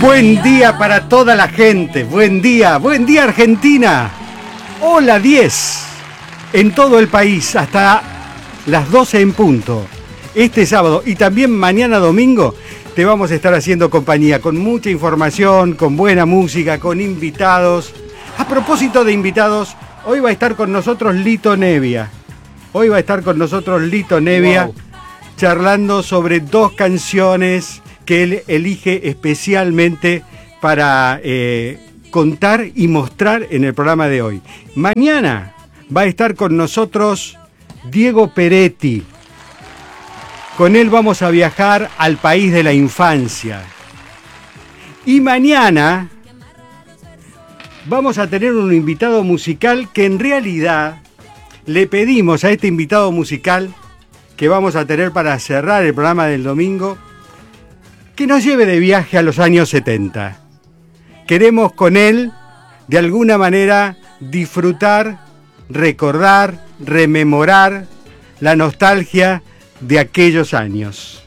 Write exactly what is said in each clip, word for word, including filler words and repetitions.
Buen día para toda la gente, buen día, buen día Argentina. Hola diez, en todo el país hasta las doce en punto. Este sábado y también mañana domingo te vamos a estar haciendo compañía con mucha información, con buena música, con invitados. A propósito de invitados, hoy va a estar con nosotros Lito Nevia. Hoy va a estar con nosotros Lito Nevia, wow, charlando sobre dos canciones que él elige especialmente para eh, contar y mostrar en el programa de hoy. Mañana va a estar con nosotros Diego Peretti. Con él vamos a viajar al país de la infancia. Y mañana vamos a tener un invitado musical que en realidad le pedimos a este invitado musical que vamos a tener para cerrar el programa del domingo que nos lleve de viaje a los años setenta. Queremos con él, de alguna manera, disfrutar, recordar, rememorar la nostalgia de aquellos años.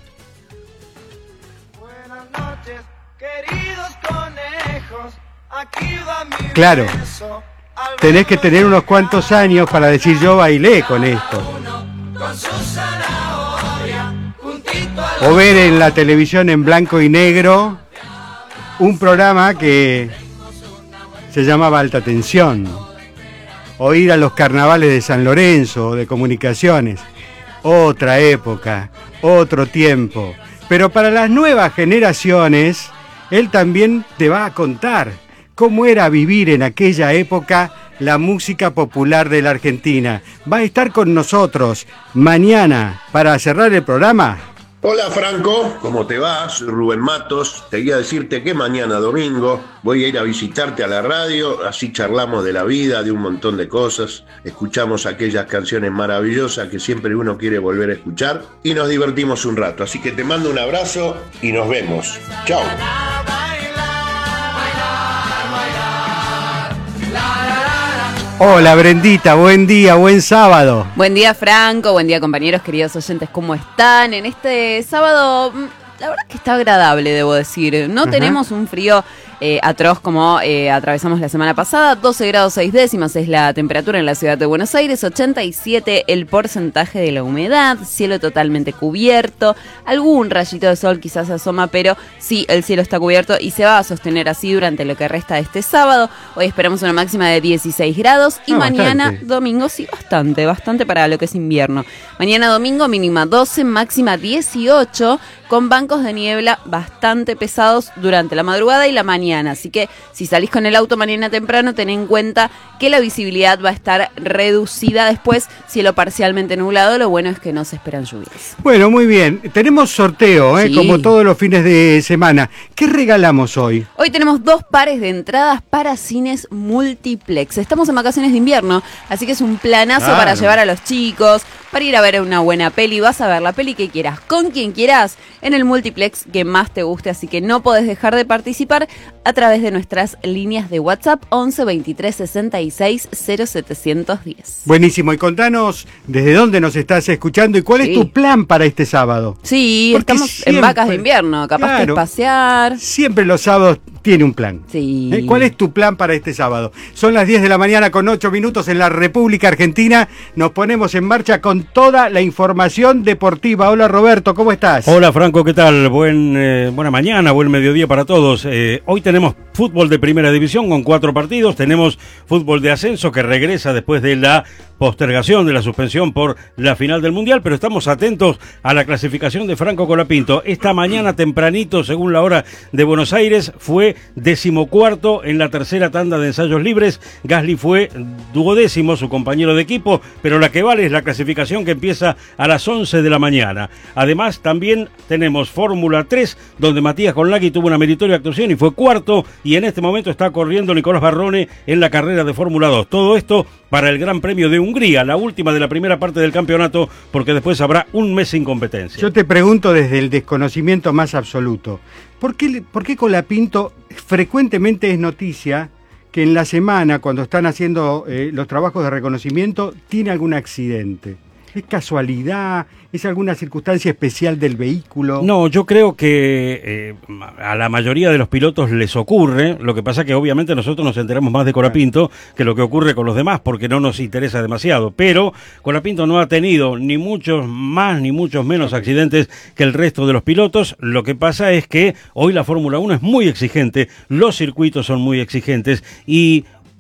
Buenas noches, queridos conejos. Aquí va mi claro, beso. tenés que tener unos cuantos años para decir yo bailé con esto. Con su zanahoria, juntito a O ver en la televisión en blanco y negro un programa que se llamaba Alta Tensión. O ir a los carnavales de San Lorenzo o de Comunicaciones. Otra época, otro tiempo. Pero para las nuevas generaciones, él también te va a contar cómo era vivir en aquella época la música popular de la Argentina. Va a estar con nosotros mañana para cerrar el programa. Hola Franco, ¿cómo te va? Soy Rubén Matos. Quería decirte que mañana domingo voy a ir a visitarte a la radio, así charlamos de la vida, de un montón de cosas, escuchamos aquellas canciones maravillosas que siempre uno quiere volver a escuchar y nos divertimos un rato. Así que te mando un abrazo y nos vemos. Chao. Hola Brendita, buen día, buen sábado. Buen día Franco, buen día compañeros, queridos oyentes, ¿cómo están? En este sábado, la verdad que está agradable, debo decir. No uh-huh. tenemos un frío eh, atroz como eh, atravesamos la semana pasada. doce grados seis décimas es la temperatura en la ciudad de Buenos Aires, ochenta y siete el porcentaje de la humedad, cielo totalmente cubierto, algún rayito de sol quizás asoma, pero sí, el cielo está cubierto y se va a sostener así durante lo que resta de este sábado. Hoy esperamos una máxima de dieciséis grados y ah, mañana bastante. Domingo, sí, bastante, bastante para lo que es invierno. Mañana domingo mínima doce, máxima dieciocho, con bancos de niebla bastante pesados durante la madrugada y la mañana. Así que si salís con el auto mañana temprano, ten en cuenta que la visibilidad va a estar reducida después, cielo parcialmente nublado. Lo bueno es que no se esperan lluvias. Bueno, muy bien. Tenemos sorteo, ¿eh? Sí. Como todos los fines de semana. ¿Qué regalamos hoy? Hoy tenemos dos pares de entradas para cines multiplex. Estamos en vacaciones de invierno, así que es un planazo claro. para llevar a los chicos, para ir a ver una buena peli. Vas a ver la peli que quieras, con quien quieras, en el multiplex que más te guste. Así que no podés dejar de participar a través de nuestras líneas de WhatsApp once veintitrés sesenta y seis cero setecientos diez. Buenísimo, y contanos desde dónde nos estás escuchando y cuál sí. es tu plan para este sábado. Sí, porque estamos siempre, en vacas de invierno, capaz claro, de pasear. Siempre los sábados tiene un plan. Sí. ¿Eh? ¿Cuál es tu plan para este sábado? Son las diez de la mañana con ocho minutos en la República Argentina. Nos ponemos en marcha con toda la información deportiva. Hola Roberto, ¿cómo estás? Hola Franco, ¿qué tal? Buen, eh, buena mañana, buen mediodía para todos. Eh, hoy tenemos fútbol de primera división con cuatro partidos. Tenemos fútbol de ascenso que regresa después de la postergación de la suspensión por la final del Mundial, pero estamos atentos a la clasificación de Franco Colapinto. Esta mañana tempranito, según la hora de Buenos Aires, fue decimocuarto en la tercera tanda de ensayos libres. Gasly fue duodécimo, su compañero de equipo, pero la que vale es la clasificación que empieza a las once de la mañana. Además, también tenemos Fórmula tres, donde Matías Conlagui tuvo una meritoria actuación y fue cuarto, y en este momento está corriendo Nicolás Barrone en la carrera de Fórmula dos. Todo esto para el Gran Premio de Hungría, la última de la primera parte del campeonato, porque después habrá un mes sin competencia. Yo te pregunto desde el desconocimiento más absoluto, ¿por qué, por qué Colapinto frecuentemente es noticia que en la semana, cuando están haciendo eh, los trabajos de reconocimiento, tiene algún accidente? ¿Es casualidad? ¿Es alguna circunstancia especial del vehículo? No, yo creo que eh, a la mayoría de los pilotos les ocurre, lo que pasa que obviamente nosotros nos enteramos más de Colapinto que lo que ocurre con los demás, porque no nos interesa demasiado, pero Colapinto no ha tenido ni muchos más ni muchos menos accidentes que el resto de los pilotos. Lo que pasa es que hoy la Fórmula uno es muy exigente, los circuitos son muy exigentes y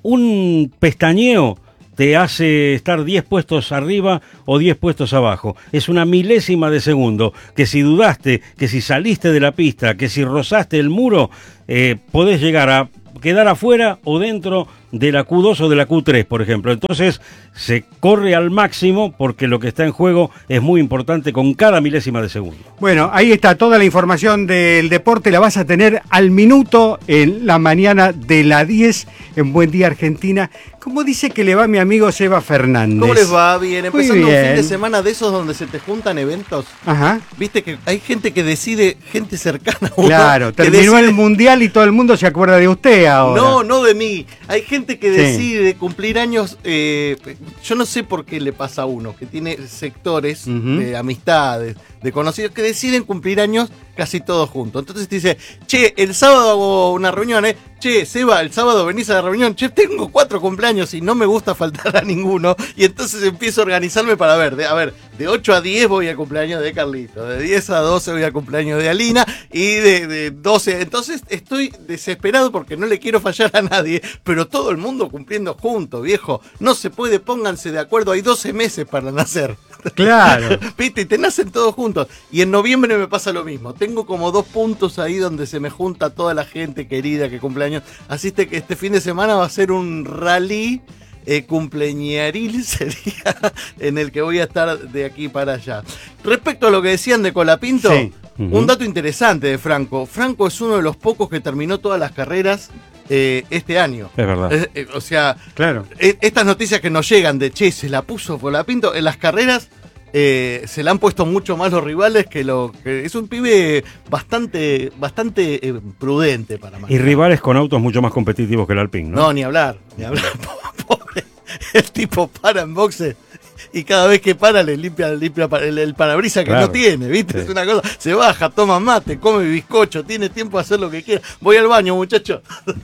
un pestañeo te hace estar diez puestos arriba o diez puestos abajo. Es una milésima de segundo, que si dudaste, que si saliste de la pista, que si rozaste el muro, eh, podés llegar a quedar afuera o dentro de la Q dos o de la Q tres, por ejemplo. Entonces se corre al máximo porque lo que está en juego es muy importante con cada milésima de segundo. Bueno, ahí está toda la información del deporte, la vas a tener al minuto en la mañana de la diez en Buen Día Argentina. ¿Cómo dice que le va mi amigo Seba Fernández? ¿Cómo les va? Bien, Muy empezando bien. un fin de semana de esos donde se te juntan eventos. Ajá. Viste que hay gente que decide, gente cercana a uno, Claro, que terminó decide- el mundial y todo el mundo se acuerda de usted ahora. No, no de mí. Hay gente que Sí. decide cumplir años. eh, yo no sé por qué le pasa a uno, que tiene sectores Ujú. de amistades, de conocidos, que deciden cumplir años casi todos juntos. Entonces te dice, che, el sábado hago una reunión, ¿eh? Che, Seba, el sábado venís a la reunión. Che, tengo cuatro cumpleaños y no me gusta faltar a ninguno. Y entonces empiezo a organizarme para ver. De, a ver, de ocho a diez voy al cumpleaños de Carlito. De diez a doce voy al cumpleaños de Alina. Y de, de doce. Entonces estoy desesperado porque no le quiero fallar a nadie. Pero todo el mundo cumpliendo juntos, viejo. No se puede, pónganse de acuerdo. Hay doce meses para nacer. Claro. Viste, y te nacen todos juntos. Y en noviembre me pasa lo mismo. Tengo como dos puntos ahí donde se me junta toda la gente querida que cumple años. Así que este fin de semana va a ser un rally eh, cumpleañeril, sería, en el que voy a estar de aquí para allá. Respecto a lo que decían de Colapinto, Sí. Ujú. un dato interesante de Franco. Franco es uno de los pocos que terminó todas las carreras eh, este año. Es verdad. Eh, eh, o sea, Claro. e- estas noticias que nos llegan de, che, se la puso Colapinto, en las carreras eh, se le han puesto mucho más los rivales que lo que es un pibe bastante bastante eh, prudente para más. Y rivales con autos mucho más competitivos que el Alpine, ¿no? No, ni hablar, ni hablar. Pobre, el tipo para en boxe y cada vez que para le limpia, limpia pa- el, el parabrisas que Claro. no tiene, ¿viste? Sí. Es una cosa, se baja, toma mate, come bizcocho, tiene tiempo de hacer lo que quiera. Voy al baño, muchacho.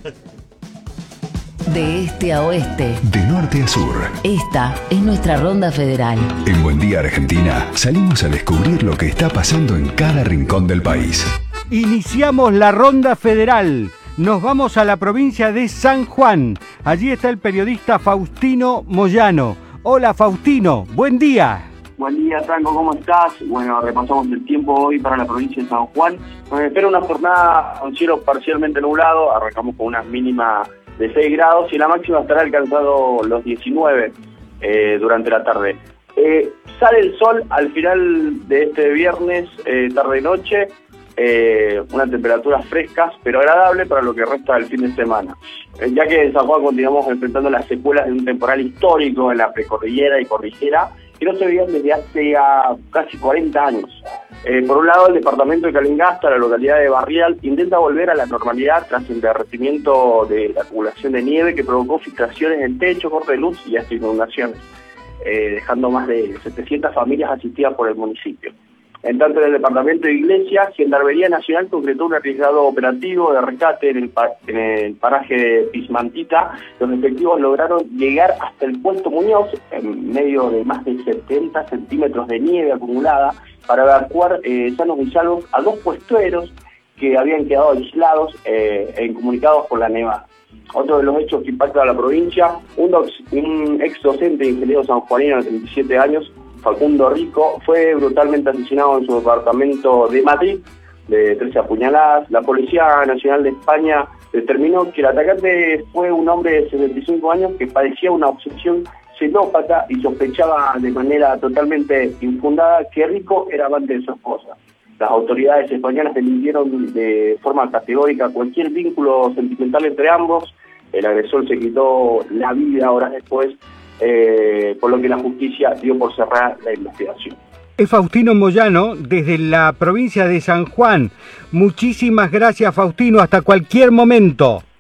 De este a oeste, De norte a sur, esta es nuestra ronda federal. en Buen Día Argentina, salimos a descubrir lo que está pasando en cada rincón del país. Iniciamos la ronda federal. Nos vamos a la provincia de San Juan. Allí está el periodista Faustino Moyano. Hola Faustino, buen día. Buen día, Franco, ¿cómo estás? Bueno, repasamos el tiempo hoy para la provincia de San Juan. Nos espera una jornada con cielo parcialmente nublado. Arrancamos con unas mínimas de seis grados y la máxima estará alcanzando los diecinueve eh, durante la tarde. Eh, sale el sol al final de este viernes, eh, tarde-noche. Eh, unas temperaturas frescas pero agradables para lo que resta del fin de semana, eh, ya que en San Juan continuamos enfrentando las secuelas de un temporal histórico en la precordillera y cordillera que no se veían desde hace ah, casi cuarenta años. Eh, por un lado, el departamento de Calingasta, la localidad de Barrial, intenta volver a la normalidad tras el derretimiento de la acumulación de nieve que provocó filtraciones en el techo, corte de luz y hasta inundaciones, eh, dejando más de setecientas familias asistidas por el municipio. En tanto, en el departamento de Iglesia, Gendarmería Nacional concretó un arriesgado operativo de rescate en el, pa en el paraje de Pismantita. Los efectivos lograron llegar hasta el puesto Muñoz, en medio de más de setenta centímetros de nieve acumulada, para evacuar eh, sanos y salvos a dos puestueros que habían quedado aislados eh, e incomunicados por la nevada. Otro de los hechos que impacta a la provincia, un, un ex docente de ingeniero sanjuanino de treinta y siete años, Facundo Rico, fue brutalmente asesinado en su departamento de Madrid, de trece apuñaladas. La Policía Nacional de España determinó que el atacante fue un hombre de sesenta y cinco años que padecía una obsesión xenópata y sospechaba de manera totalmente infundada que Rico era amante de su esposa. Las autoridades españolas desmintieron de forma categórica cualquier vínculo sentimental entre ambos. El agresor se quitó la vida horas después, eh, por lo que la justicia dio por cerrada la investigación. Es Faustino Moyano desde la provincia de San Juan. Muchísimas gracias Faustino, hasta cualquier momento.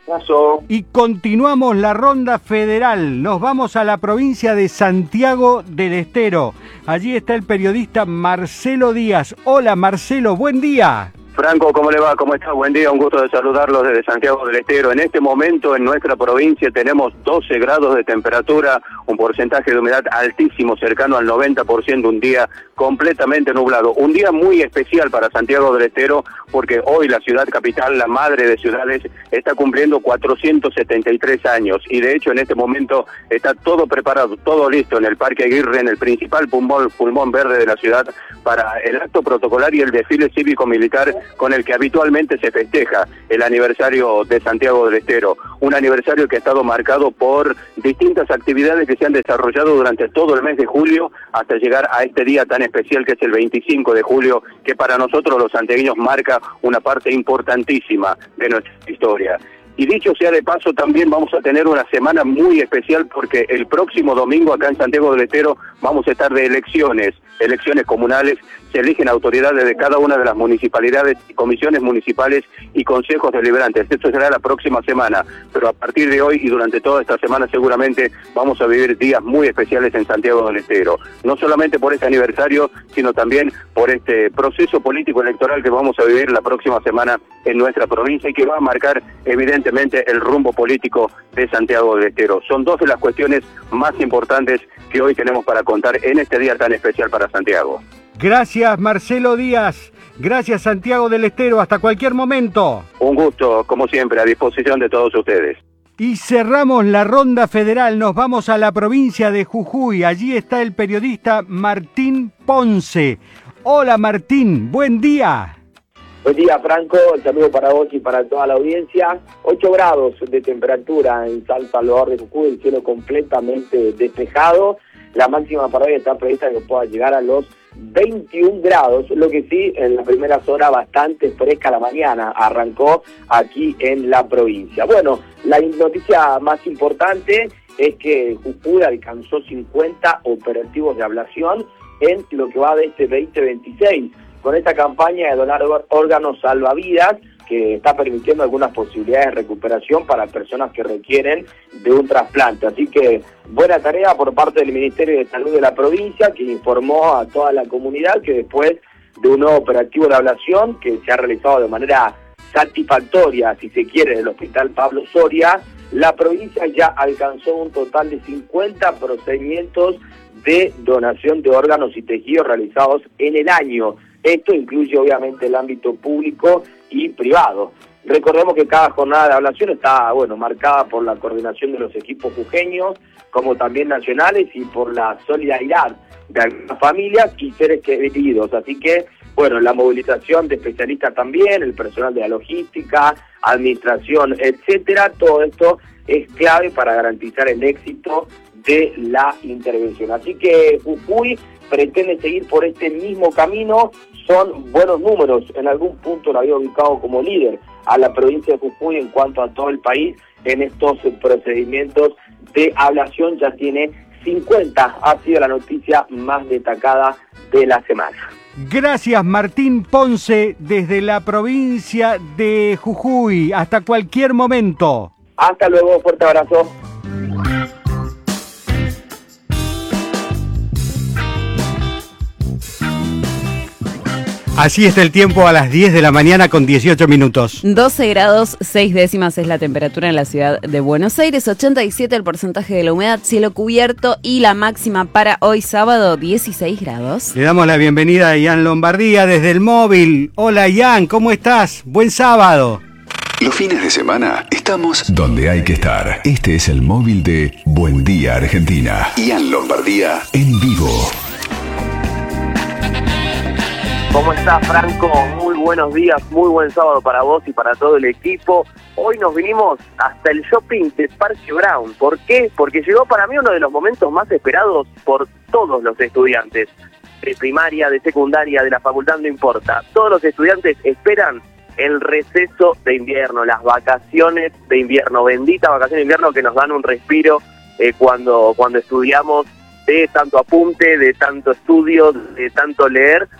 Paso. Y continuamos la ronda federal. Nos vamos a la provincia de Santiago del Estero. Allí está el periodista Marcelo Díaz. Hola Marcelo, buen día. Franco, ¿cómo le va? ¿Cómo está? Buen día, un gusto de saludarlos desde Santiago del Estero. En este momento en nuestra provincia tenemos doce grados de temperatura, un porcentaje de humedad altísimo, cercano al noventa por ciento, un día completamente nublado. Un día muy especial para Santiago del Estero porque hoy la ciudad capital, la madre de ciudades, está cumpliendo cuatrocientos setenta y tres años y de hecho en este momento está todo preparado, todo listo en el Parque Aguirre, en el principal pulmón, pulmón verde de la ciudad, para el acto protocolar y el desfile cívico-militar con el que habitualmente se festeja el aniversario de Santiago del Estero. Un aniversario que ha estado marcado por distintas actividades que se han desarrollado durante todo el mes de julio hasta llegar a este día tan especial que es el veinticinco de julio, que para nosotros los santiagueños marca una parte importantísima de nuestra historia. Y dicho sea de paso, también vamos a tener una semana muy especial porque el próximo domingo acá en Santiago del Estero vamos a estar de elecciones, elecciones comunales, se eligen autoridades de cada una de las municipalidades, comisiones municipales y consejos deliberantes. Esto será la próxima semana, pero a partir de hoy y durante toda esta semana seguramente vamos a vivir días muy especiales en Santiago del Estero. No solamente por este aniversario, sino también por este proceso político electoral que vamos a vivir la próxima semana en nuestra provincia y que va a marcar evidentemente el rumbo político de Santiago del Estero. Son dos de las cuestiones más importantes que hoy tenemos para contar en este día tan especial para Santiago. Gracias Marcelo Díaz, gracias Santiago del Estero, hasta cualquier momento. Un gusto, como siempre, a disposición de todos ustedes. Y cerramos la ronda federal, nos vamos a la provincia de Jujuy, allí está el periodista Martín Ponce. Hola Martín, buen día. Buen día Franco, el saludo para vos y para toda la audiencia. ocho grados de temperatura en San Salvador de Jujuy, el cielo completamente despejado. La máxima para hoy está prevista que pueda llegar a los veintiún grados, lo que sí, en las primeras horas bastante fresca la mañana, arrancó aquí en la provincia. Bueno, la noticia más importante es que Jujuy alcanzó cincuenta operativos de ablación en lo que va de este veinte veintiséis, con esta campaña de donar órganos salvavidas, que está permitiendo algunas posibilidades de recuperación para personas que requieren de un trasplante. Así que buena tarea por parte del Ministerio de Salud de la provincia, que informó a toda la comunidad que después de un nuevo operativo de ablación que se ha realizado de manera satisfactoria, si se quiere, del Hospital Pablo Soria, la provincia ya alcanzó un total de cincuenta procedimientos de donación de órganos y tejidos realizados en el año. Esto incluye obviamente el ámbito público y privado. Recordemos que cada jornada de ablación está, bueno, marcada por la coordinación de los equipos jujeños, como también nacionales, y por la solidaridad de algunas familias y seres queridos. Así que, bueno, la movilización de especialistas también, el personal de la logística, administración, etcétera, todo esto es clave para garantizar el éxito de la intervención. Así que Jujuy pretende seguir por este mismo camino. Son buenos números, en algún punto lo había ubicado como líder a la provincia de Jujuy en cuanto a todo el país en estos procedimientos de ablación, ya tiene cincuenta, ha sido la noticia más destacada de la semana. Gracias Martín Ponce desde la provincia de Jujuy, hasta cualquier momento. Hasta luego, fuerte abrazo. Así está el tiempo a las diez de la mañana con dieciocho minutos. doce grados, seis décimas es la temperatura en la ciudad de Buenos Aires, ochenta y siete el porcentaje de la humedad, cielo cubierto y la máxima para hoy sábado, dieciséis grados. Le damos la bienvenida a Ian Lombardía desde el móvil. Hola Ian, ¿cómo estás? Buen sábado. Los fines de semana estamos donde hay que estar. Este es el móvil de Buen Día Argentina. Ian Lombardía en vivo. ¿Cómo estás, Franco? Muy buenos días, muy buen sábado para vos y para todo el equipo. Hoy nos vinimos hasta el shopping de Parque Brown. ¿Por qué? Porque llegó para mí uno de los momentos más esperados por todos los estudiantes. De primaria, de secundaria, de la facultad, no importa. Todos los estudiantes esperan el receso de invierno, las vacaciones de invierno. Bendita vacaciones de invierno que nos dan un respiro eh, cuando, cuando estudiamos, de tanto apunte, de tanto estudio, de tanto leer.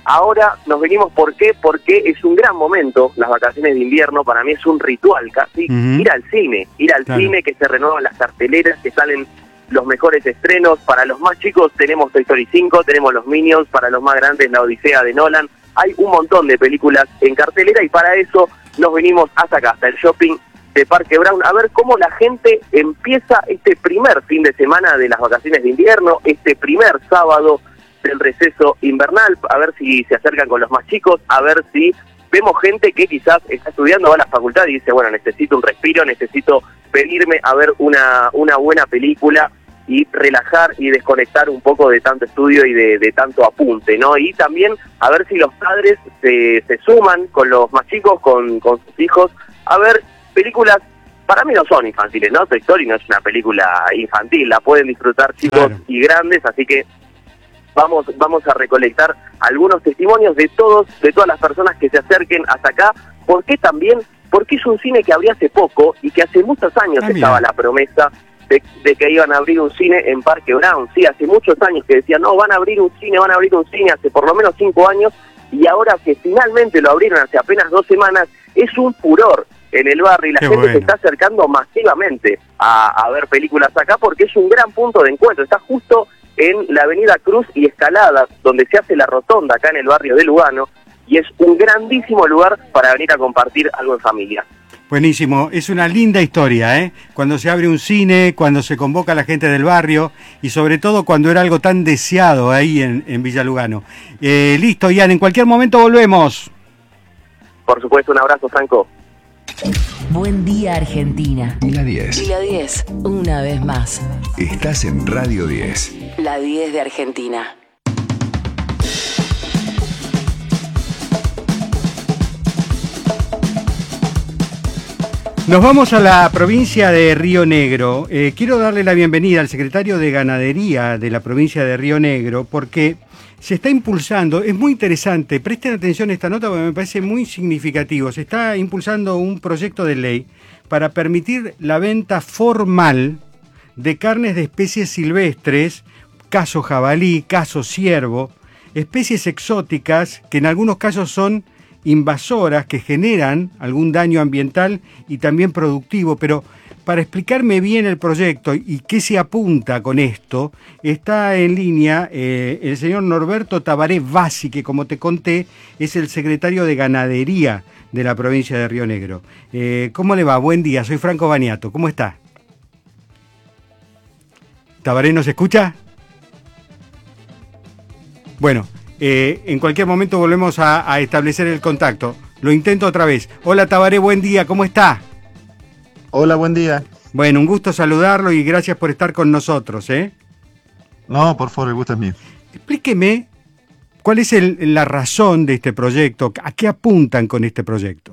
ahora nos venimos, ¿por qué? Porque es un gran momento, las vacaciones de invierno, para mí es un ritual casi, uh-huh. ir al cine, ir al claro. cine, que se renuevan las carteleras, que salen los mejores estrenos. Para los más chicos tenemos Toy Story cinco, tenemos Los Minions, para los más grandes La Odisea de Nolan. Hay un montón de películas en cartelera y para eso nos venimos hasta acá, hasta el shopping de Parque Brown, a ver cómo la gente empieza este primer fin de semana de las vacaciones de invierno, este primer sábado del receso invernal, a ver si se acercan con los más chicos, a ver si vemos gente que quizás está estudiando, va a la facultad y dice, bueno, necesito un respiro, necesito venirme a ver una, una buena película y relajar y desconectar un poco de tanto estudio y de, de tanto apunte, ¿no? Y también a ver si los padres se, se suman con los más chicos, con, con sus hijos, a ver películas. Para mí no son infantiles, ¿no? Toy Story no es una película infantil, la pueden disfrutar chicos claro. y grandes, así que vamos vamos a recolectar algunos testimonios de todos, de todas las personas que se acerquen hasta acá, porque también, porque es un cine que abrió hace poco y que hace muchos años ah, estaba la promesa de, de que iban a abrir un cine en Parque Brown, sí, hace muchos años que decían, no, van a abrir un cine, van a abrir un cine, hace por lo menos cinco años, y ahora que finalmente lo abrieron hace apenas dos semanas, es un furor en el barrio y la Qué gente bueno. se está acercando masivamente a, a ver películas acá porque es un gran punto de encuentro, está justo en la avenida Cruz y Escalada, donde se hace la rotonda acá en el barrio de Lugano, y es un grandísimo lugar para venir a compartir algo en familia. Buenísimo, es una linda historia, ¿eh? Cuando se abre un cine, cuando se convoca a la gente del barrio y sobre todo cuando era algo tan deseado ahí en, en Villa Lugano. Eh, listo, Ian, en cualquier momento volvemos. Por supuesto, un abrazo, Franco. Buen día, Argentina. Y la diez. Y la diez, una vez más. Estás en Radio diez. La diez de Argentina. Nos vamos a la provincia de Río Negro. Eh, quiero darle la bienvenida al secretario de Ganadería de la provincia de Río Negro porque se está impulsando, es muy interesante, presten atención a esta nota porque me parece muy significativo, se está impulsando un proyecto de ley para permitir la venta formal de carnes de especies silvestres, caso jabalí, caso ciervo, especies exóticas que en algunos casos son invasoras, que generan algún daño ambiental y también productivo, pero para explicarme bien el proyecto y qué se apunta con esto, está en línea eh, el señor Norberto Tabaré Bassi, que como te conté, es el secretario de Ganadería de la provincia de Río Negro. Eh, ¿Cómo le va? Buen día, soy Franco Baniato. ¿Cómo está? ¿Tabaré nos escucha? Bueno, eh, en cualquier momento volvemos a, a establecer el contacto. Lo intento otra vez. Hola Tabaré, buen día, ¿cómo está? Hola, buen día. Bueno, un gusto saludarlo y gracias por estar con nosotros, ¿eh? No, por favor, el gusto es mío. Explíqueme cuál es el, la razón de este proyecto, ¿a qué apuntan con este proyecto?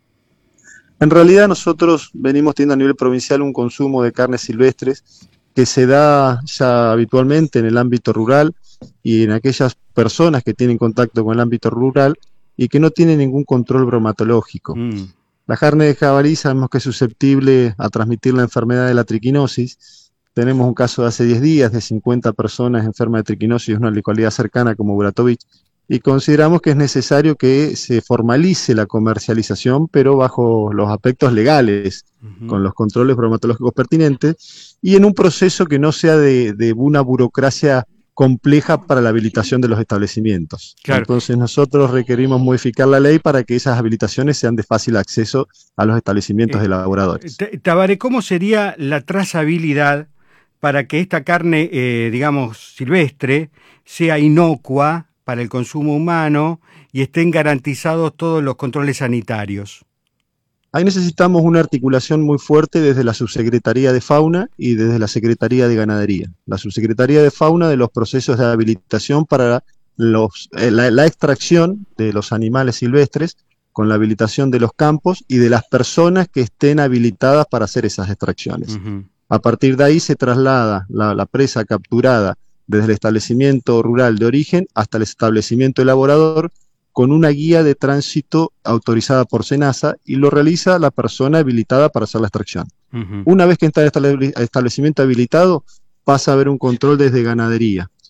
En realidad nosotros venimos teniendo a nivel provincial un consumo de carnes silvestres que se da ya habitualmente en el ámbito rural y en aquellas personas que tienen contacto con el ámbito rural y que no tienen ningún control bromatológico. Mm. La carne de jabalí sabemos que es susceptible a transmitir la enfermedad de la triquinosis. Tenemos un caso de hace diez días de cincuenta personas enfermas de triquinosis en una localidad cercana como Buratovich y consideramos que es necesario que se formalice la comercialización, pero bajo los aspectos legales, uh-huh. con los controles bromatológicos pertinentes y en un proceso que no sea de, de una burocracia compleja para la habilitación de los establecimientos. Claro. Entonces nosotros requerimos modificar la ley para que esas habilitaciones sean de fácil acceso a los establecimientos eh, elaboradores. Tabaré, ¿cómo sería la trazabilidad para que esta carne, eh, digamos, silvestre, sea inocua para el consumo humano y estén garantizados todos los controles sanitarios? Ahí necesitamos una articulación muy fuerte desde la Subsecretaría de Fauna y desde la Secretaría de Ganadería. La Subsecretaría de Fauna de los procesos de habilitación para los, eh, la, la extracción de los animales silvestres con la habilitación de los campos y de las personas que estén habilitadas para hacer esas extracciones. Uh-huh. A partir de ahí se traslada la, la presa capturada desde el establecimiento rural de origen hasta el establecimiento elaborador con una guía de tránsito autorizada por SENASA y lo realiza la persona habilitada para hacer la extracción. Uh-huh. Una vez que está el establecimiento habilitado, pasa a haber un control desde ganadería,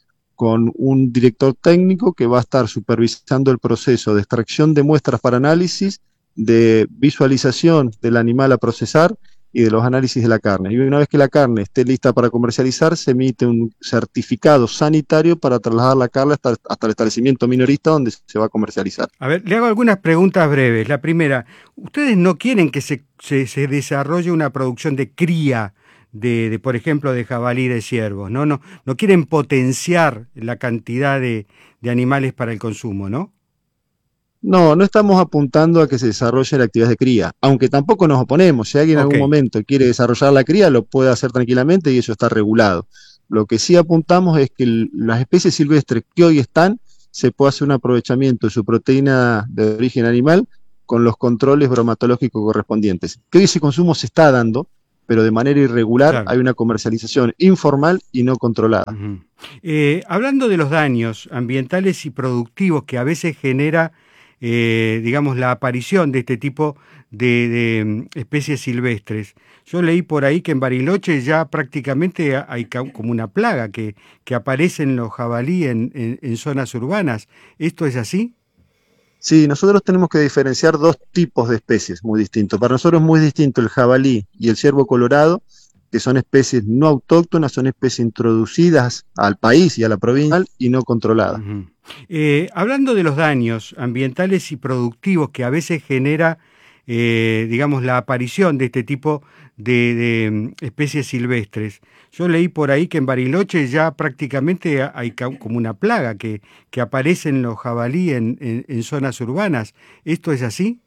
con un director técnico que va a estar supervisando el proceso de extracción de muestras para análisis, de visualización del animal a procesar y de los análisis de la carne. Y una vez que la carne esté lista para comercializar, se emite un certificado sanitario para trasladar la carne hasta, hasta el establecimiento minorista donde se va a comercializar. A ver, le hago algunas preguntas breves. La primera, ¿ustedes no quieren que se, se, se desarrolle una producción de cría de, de, por ejemplo, de jabalí, de ciervos, ¿no? No, no quieren potenciar la cantidad de, de animales para el consumo, ¿no? No, no estamos apuntando a que se desarrolle la actividad de cría, aunque tampoco nos oponemos. Si alguien en Ok. algún momento quiere desarrollar la cría, lo puede hacer tranquilamente y eso está regulado. Lo que sí apuntamos es que el- las especies silvestres que hoy están, se puede hacer un aprovechamiento de su proteína de origen animal con los controles bromatológicos correspondientes. Que hoy ese consumo se está dando, pero de manera irregular. Claro. Hay una comercialización informal y no controlada. Ujú. Eh, hablando de los daños ambientales y productivos que a veces genera, eh, digamos, la aparición de este tipo de, de, mm, especies silvestres, yo leí por ahí que en Bariloche ya prácticamente hay ca- como una plaga que, que aparecen los jabalí en, en- en zonas urbanas. ¿Esto es así? Sí, nosotros tenemos que diferenciar dos tipos de especies muy distintos. Para nosotros es muy distinto el jabalí y el ciervo colorado, que son especies no autóctonas, son especies introducidas al país y a la provincia y no controladas. Ujú. Eh, hablando de los daños ambientales y productivos que a veces genera, eh, digamos, la aparición de este tipo de, de, mm, especies silvestres, yo leí por ahí que en Bariloche ya prácticamente hay ca- como una plaga que, que aparecen los jabalí en, en- en zonas urbanas. ¿Esto es así?